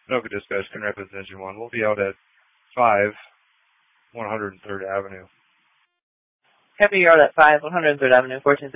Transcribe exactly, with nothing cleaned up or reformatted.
Anoka Dispatch, Grand Rapids Engine one. We'll be out at five, one hundred third Avenue. Copy, you're out at five, one hundred third Avenue, fourteen